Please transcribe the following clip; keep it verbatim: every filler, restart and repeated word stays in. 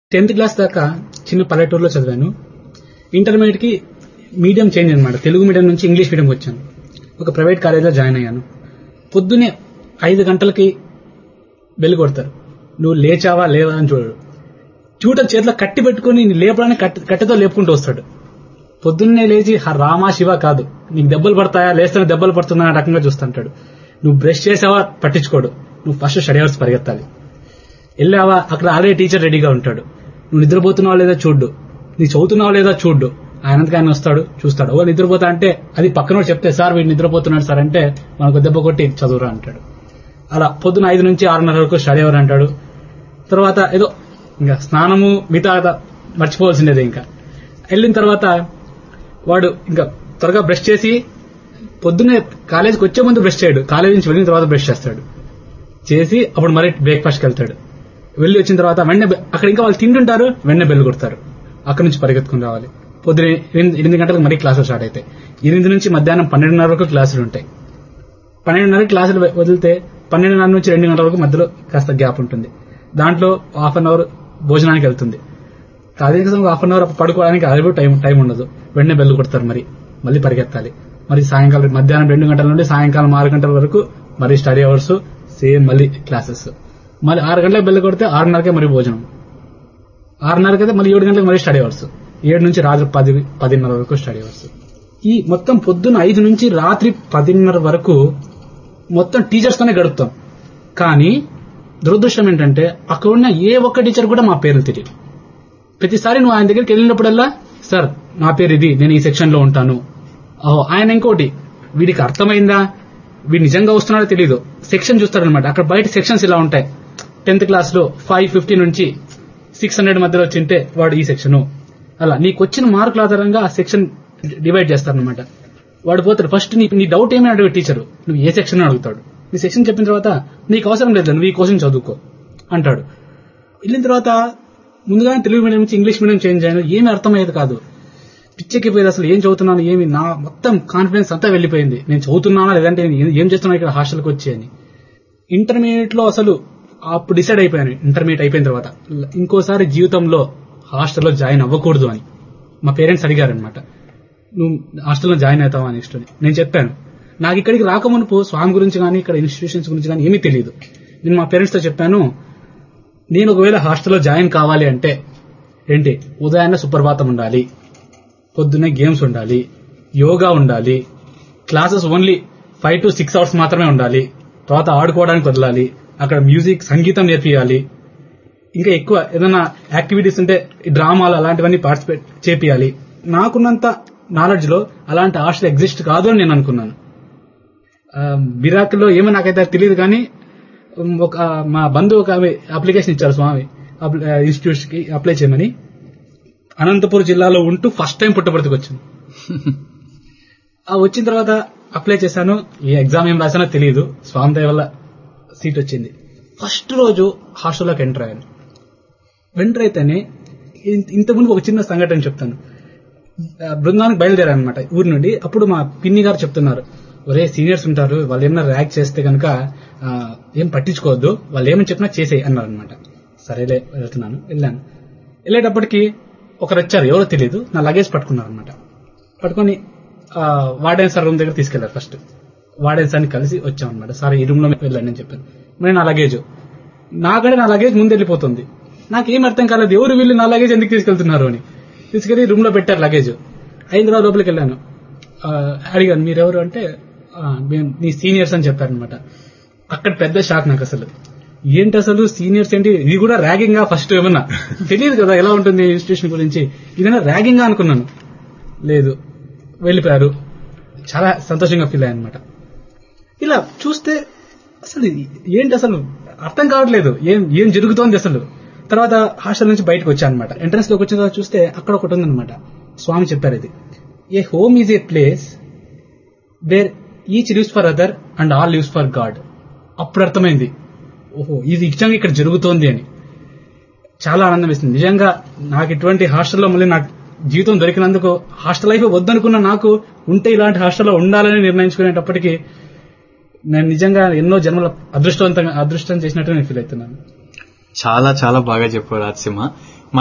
Tenth class దాకా చిన్న పల్లెటూరులో చదివాను. ఇంటర్మీడియట్ కి మీడియం చేంజ్ అనమాట. తెలుగు మీడియం నుంచి ఇంగ్లీష్ మీడియంకి వచ్చాను. ఒక ప్రైవేట్ కాలేజీలో జాయిన్ అయ్యాను. పొద్దున్నే ఐదు గంటలకి బెల్ కొడతారు. నువ్వు లేచావా లేవా అని చూడడు. ట్యూటర్ చేతిలో కట్టి పెట్టుకుని లేపడానికి కట్టెతో లేపుకుంటూ వస్తాడు. పొద్దున్నే లేచి రామా శివ కాదు, నీకు దెబ్బలు పడతాయా, లేస్తేనే దెబ్బలు పడుతున్నా రకంగా చూస్తుంటాడు. నువ్వు బ్రష్ చేసావా పట్టించుకోడు. నువ్వు ఫస్ట్ స్టడీ అవర్స్ పరిగెత్తాలి. వెళ్ళావా అక్కడ ఆల్రెడీ టీచర్ రెడీగా ఉంటాడు. నువ్వు నిద్రపోతున్నావా లేదా చూడ్డు, నీకు చదువుతున్నావా లేదా చూడ్డు. ఆయనంతగా ఆయన వస్తాడు, చూస్తాడు. ఓ నిద్రపోతా అంటే అది పక్కన చెప్తే సార్ వీడు నిద్రపోతున్నాడు సార్ అంటే మనకు దెబ్బ కొట్టి చదువురా అంటాడు. అలా పొద్దున ఐదు నుంచి ఆరున్నర వరకు స్టడీ అవర్ అంటాడు. తర్వాత ఏదో ఇంకా స్నానము మిగతా మర్చిపోవాల్సిందేది. ఇంకా వెళ్ళిన తర్వాత వాడు ఇంకా త్వరగా బ్రష్ చేసి, పొద్దున్నే కాలేజీకి వచ్చే ముందు బ్రష్ చేయడు, కాలేజీ నుంచి వెళ్ళిన తర్వాత బ్రష్ చేస్తాడు. చేసి అప్పుడు మరీ బ్రేక్ఫాస్ట్కి వెళ్తాడు. వెళ్ళి వచ్చిన తర్వాత వెంటనే అక్కడ ఇంకా వాళ్ళు తింటుంటారు, వెంటనే బెల్ కొడతారు. అక్కడి నుంచి పరిగెత్తుకుని రావాలి. పొద్దున ఎనిమిది గంటలకు మరీ క్లాసులు స్టార్ట్ అవుతాయి. ఎనిమిది నుంచి మధ్యాహ్నం పన్నెండున్నర వరకు క్లాసులు ఉంటాయి. పన్నెండున్నర క్లాసులు వదిలితే పన్నెండున్నర నుంచి రెండు గంటల వరకు మధ్యలో కాస్త గ్యాప్ ఉంటుంది. దాంట్లో హాఫ్ అన్ అవర్ భోజనానికి వెళ్తుంది. కాలేజీకి హాఫ్ అన్ అవర్ పడుకోవడానికి అది టైం టైం ఉండదు. వెంటనే బెల్ కొడతారు. మరి మళ్ళీ పరిగెత్తాలి. మరి సాయంకాలం మధ్యాహ్నం రెండు గంటల నుండి సాయంకాలం ఆరు గంటల వరకు మరి స్టడీ అవర్స్, సేమ్ మళ్ళీ క్లాసెస్. మళ్ళీ ఆరు గంటలకు బెల్ కొడితే ఆరున్నరకే మరి భోజనం, ఆరున్నరకైతే మళ్ళీ ఏడు గంటలకు మరి స్టడీ అవర్స్, ఏడు నుంచి రాత్రి పది పదిన్నర వరకు స్టడీ అవర్స్. ఈ మొత్తం పొద్దున్న ఐదు నుంచి రాత్రి పదిన్నర వరకు మొత్తం టీచర్స్ తోనే గడుపుతాం. కానీ దురదృష్టం ఏంటంటే అక్కడ ఉన్న ఏ ఒక్క టీచర్ కూడా మా పేర్లు తెలియదు. ప్రతిసారి నువ్వు ఆయన దగ్గరికి వెళ్ళినప్పుడల్లా సార్ నా పేరు ఇది, నేను ఈ సెక్షన్ లో ఉంటాను. ఓహో ఆయన ఇంకోటి, వీడికి అర్థమైందా, వీడు నిజంగా వస్తున్నాడో తెలియదు. సెక్షన్ చూస్తాడనమాట. అక్కడ బయట సెక్షన్స్ ఇలా ఉంటాయి. టెన్త్ క్లాస్ లో ఫైవ్ ఫిఫ్టీ నుంచి సిక్స్ హండ్రెడ్ మధ్యలో వచ్చింటే వాడు ఈ సెక్షన్. అలా నీకు వచ్చిన మార్కుల ఆధారంగా ఆ సెక్షన్ డివైడ్ చేస్తారనమాట. వాడు పోతాడు. ఫస్ట్ నీ నీ డౌట్ ఏమైనా అడుగు టీచరు, నువ్వు ఏ సెక్షన్ అడుగుతాడు. నీ సెక్షన్ చెప్పిన తర్వాత నీకు అవసరం లేదు, నువ్వు ఈ క్వశ్చన్ చదువుకో అంటాడు. వెళ్ళిన తర్వాత ముందుగానే తెలుగు మీడియం నుంచి ఇంగ్లీష్ మీడియం చేంజ్ అయ్యాను. ఏమీ అర్థమయ్యేది కాదు. పిచ్చెక్కిపోయేది. అసలు ఏం చదువుతున్నాను, ఏమి నా మొత్తం కాన్ఫిడెన్స్ అంతా వెళ్ళిపోయింది. నేను చదువుతున్నానా లేదంటే ఏం చేస్తున్నాను ఇక్కడ హాస్టల్కి వచ్చి అని. ఇంటర్మీడియట్ లో అసలు అప్పుడు డిసైడ్ అయిపోయాను. ఇంటర్మీడియట్ అయిపోయిన తర్వాత ఇంకోసారి జీవితంలో హాస్టల్లో జాయిన్ అవ్వకూడదు అని మా పేరెంట్స్ అడిగారనమాట. నువ్వు హాస్టల్లో జాయిన్ అవుతావా అని ఇష్టం. నేను చెప్పాను నాకు ఇక్కడికి రాకమునుపు స్వామి గురించి కానీ ఇక్కడ ఇన్స్టిట్యూషన్స్ గురించి కానీ ఏమీ తెలియదు. నేను మా పేరెంట్స్ తో చెప్పాను, నేను ఒకవేళ హాస్టల్లో జాయిన్ కావాలి అంటే ఏంటి, ఉదయాన్నే సుప్రభాతం ఉండాలి, పొద్దున్నే గేమ్స్ ఉండాలి, యోగా ఉండాలి, classes only five to six hours మాత్రమే ఉండాలి, తర్వాత ఆడుకోవడానికి వదలాలి, అక్కడ మ్యూజిక్ సంగీతం నేర్పియాలి, ఇంకా ఎక్కువ ఏదైనా యాక్టివిటీస్ ఉంటే డ్రామాలు అలాంటివన్నీ పార్టిసిపేట్ చేపియాలి. నాకున్నంత నాలెడ్జ్ లో అలాంటి హాస్టల్ ఎగ్జిస్ట్ కాదు అని నేను అనుకున్నాను. బిరాక్లో ఏమో నాకైతే తెలియదు. కానీ ఒక మా బంధువు ఒక అప్లికేషన్ ఇచ్చారు స్వామి ఇన్స్టిట్యూట్స్ కి అప్లై చేయమని. అనంతపురం జిల్లాలో ఉంటూ ఫస్ట్ టైం పుట్టపర్తికి వచ్చాను. ఆ వచ్చిన తర్వాత అప్లై చేశాను. ఏ ఎగ్జామ్ ఏం రాసానో తెలియదు. స్వామి దయ వల్ల సీట్ వచ్చింది. ఫస్ట్ రోజు హాస్టల్లోకి ఎంటర్ అయ్యాను. ఎంటర్ అయితేనే ఇంతకుముందు ఒక చిన్న సంఘటన చెప్తాను. బృందానికి బయలుదేరాను అనమాట ఊరి నుండి. అప్పుడు మా పిన్ని గారు చెప్తున్నారు, ఒరే సీనియర్స్ ఉంటారు, వాళ్ళు ఏమన్నా ర్యాక్ చేస్తే కనుక ఏం పట్టించుకోవద్దు, వాళ్ళు ఏమని చెప్పినా చేసేయి అన్నారు అనమాట. సరేలే వెళ్తున్నాను. వెళ్ళాను. వెళ్ళేటప్పటికి ఒకరు వచ్చారు, ఎవరో తెలియదు. నా లగేజ్ పట్టుకున్నారు అనమాట. పట్టుకుని వార్డెన్ సార్ రూమ్ దగ్గర తీసుకెళ్లారు. ఫస్ట్ వార్డెన్ సార్ని కలిసి వచ్చాం అనమాట. సార్ ఈ రూమ్ లో వెళ్ళండి అని చెప్పాను. మరి నా లగేజ్ నాకంటే నా లగేజ్ ముందు వెళ్ళిపోతుంది. నాకేం అర్థం కాలేదు, ఎవరు వీళ్ళు నా లగేజ్ ఎందుకు తీసుకెళ్తున్నారు అని. తీసుకెళ్లి రూమ్ లో పెట్టారు లగేజ్. అయిన తర్వాత లోపలికి వెళ్ళాను. అడిగాను మీరెవరు అంటే నీ సీనియర్స్ అని చెప్పారనమాట. అక్కడ పెద్ద షాక్ నాకు. అసలు ఏంటి అసలు సీనియర్స్ ఏంటి, ఇది కూడా ర్యాగింగ్ గా ఫస్ట్ ఏమన్నా తెలియదు కదా ఎలా ఉంటుంది ఇన్స్టిట్యూషన్ గురించి, ఇదైనా ర్యాగింగ్ గా అనుకున్నాను. లేదు, వెళ్ళిపోయారు. చాలా సంతోషంగా ఫీల్ అయ్యాను అనమాట. ఇలా చూస్తే అసలు ఏంటి అసలు అర్థం కావట్లేదు, ఏం ఏం జరుగుతోంది అసలు. తర్వాత హాస్టల్ నుంచి బయటకు వచ్చాను అనమాట. ఎంట్రన్స్ లోకి వచ్చిన తర్వాత చూస్తే అక్కడ ఒకటి ఉందనమాట. స్వామి చెప్పారు, ఇది ఏ home is a place where each lives for other and all lives for God. అప్పుడు అర్థమైంది, ఓహో ఇది నిజంగా ఇక్కడ జరుగుతోంది అని. చాలా ఆనందం వేసింది నిజంగా. నాకు ఇటువంటి హాస్టల్లో మళ్ళీ నాకు జీవితం దొరికినందుకు, హాస్టల్ లైఫ్ వద్దనుకున్న నాకు ఉంటే ఇలాంటి హాస్టల్లో ఉండాలని నిర్ణయించుకునేటప్పటికీ నేను నిజంగా ఎన్నో జన్మల అదృష్టవంతంగా అదృష్టం చేసినట్టు నేను ఫీల్ అవుతున్నాను. చాలా చాలా బాగా చెప్పారు రాజసింహ.